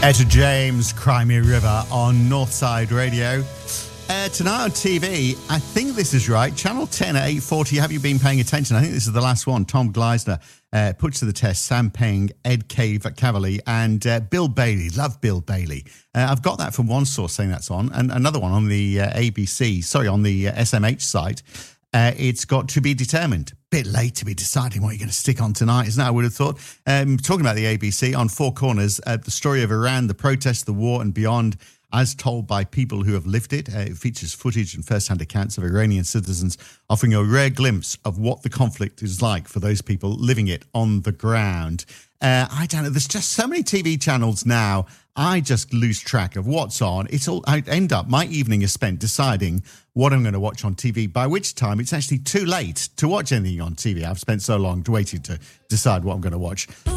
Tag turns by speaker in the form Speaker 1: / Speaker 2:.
Speaker 1: Etta James, Cry Me a River on Northside Radio. Tonight on TV, I think this is right, Channel 10 at 8:40. Have you been paying attention? I think this is the last one. Tom Gleisner puts to the test Sam Payne, Ed Cavalier and Bill Bailey. Love Bill Bailey. I've got that from one source saying that's on, and another one on the on the SMH site. It's got To Be Determined. Bit late to be deciding what you're going to stick on tonight, isn't it? I would have thought. Talking about the ABC, on Four Corners, the story of Iran, the protests, the war and beyond, as told by people who have lived it. It features footage and first-hand accounts of Iranian citizens, offering a rare glimpse of what the conflict is like for those people living it on the ground. I don't know. There's just so many TV channels now. I just lose track of what's on. My evening is spent deciding what I'm going to watch on TV, by which time it's actually too late to watch anything on TV. I've spent so long waiting to decide what I'm going to watch.